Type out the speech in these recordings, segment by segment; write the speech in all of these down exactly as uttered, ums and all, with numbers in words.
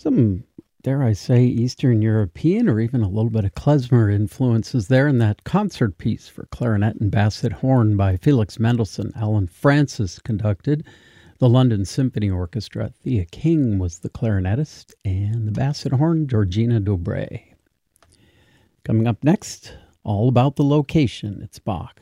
Some, dare I say, Eastern European or even a little bit of klezmer influences there in that concert piece for clarinet and basset horn by Felix Mendelssohn. Alan Francis conducted. The London Symphony Orchestra. Thea King was the clarinetist, and the basset horn, Georgina Dobre. Coming up next, all about the location. It's Bach.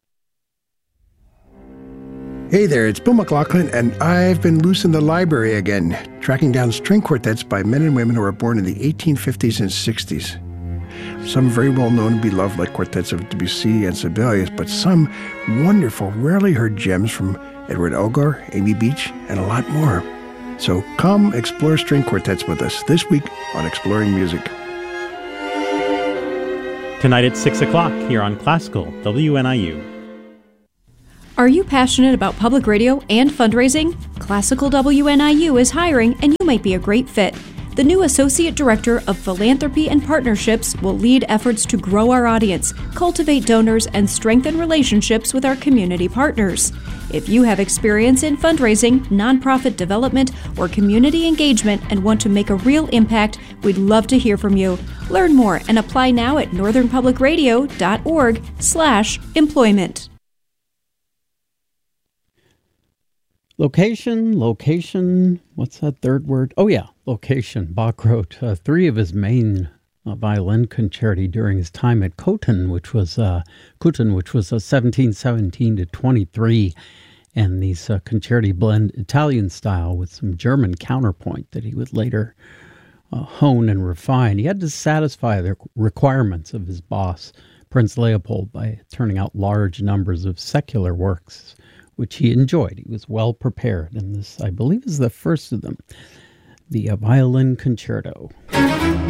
Hey there, it's Bill McLaughlin, and I've been loose in the library again, tracking down string quartets by men and women who were born in the eighteen fifties and sixties. Some very well known and beloved, like quartets of Debussy and Sibelius, but some wonderful, rarely heard gems from Edward Elgar, Amy Beach, and a lot more. So come explore string quartets with us this week on Exploring Music. Tonight at six o'clock here on Classical W N I U. Are you passionate about public radio and fundraising? Classical W N I U is hiring, and you might be a great fit. The new Associate Director of Philanthropy and Partnerships will lead efforts to grow our audience, cultivate donors, and strengthen relationships with our community partners. If you have experience in fundraising, nonprofit development, or community engagement and want to make a real impact, we'd love to hear from you. Learn more and apply now at northernpublicradio.org slash employment. Location, location, what's that third word? Oh yeah, location. Bach wrote uh, three of his main uh, violin concerti during his time at Cothen, which was uh, Cothen, which was uh, seventeen seventeen to twenty-three, and these uh, concerti blend Italian style with some German counterpoint that he would later uh, hone and refine. He had to satisfy the requirements of his boss, Prince Leopold, by turning out large numbers of secular works, which he enjoyed. He was well prepared, and this, I believe, is the first of them, the uh, Violin Concerto.